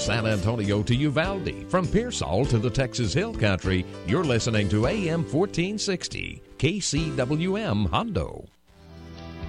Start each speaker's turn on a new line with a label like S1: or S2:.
S1: San Antonio to Uvalde, from Pearsall to the Texas Hill Country, you're listening to AM 1460, KCWM Hondo.